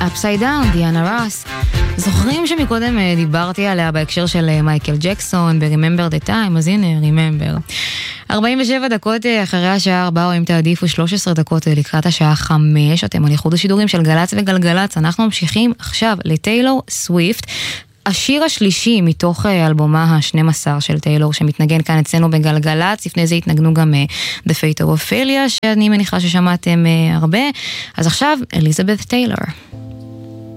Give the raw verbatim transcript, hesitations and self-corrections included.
Upside Down, דיאנה רוס. זוכרים שמקודם דיברתי עליה בהקשר של מייקל ג'קסון ב-Remember the Time, אז הנה, Remember. ארבעים ושבע דקות אחרי השעה ארבע, או אם תעדיפו שלוש עשרה דקות לקראת השעה חמש, אתם על איחוד השידורים של גלץ וגלגלץ, אנחנו ממשיכים עכשיו לטיילור סוויפט, השיר השלישי מתוך אלבומה ה-שנים עשר של טיילור שמתנגן כאן אצלנו בגלגלץ, לפני זה התנגנו גם The Fate of Ophelia שאני מניחה ששמעתם הרבה, אז עכשיו אליזבת טיילור.